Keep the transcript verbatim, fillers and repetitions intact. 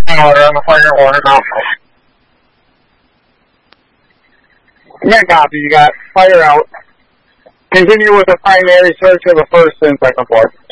power on the fire order also. Net copy, you got fire out. Continue with the primary search of the first and second floor.